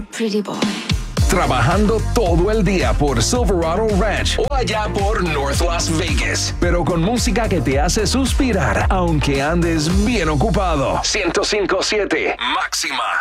Pretty boy. Trabajando todo el día por Silverado Ranch o allá por North Las Vegas, pero con música que te hace suspirar, aunque andes bien ocupado. 105.7 Máxima.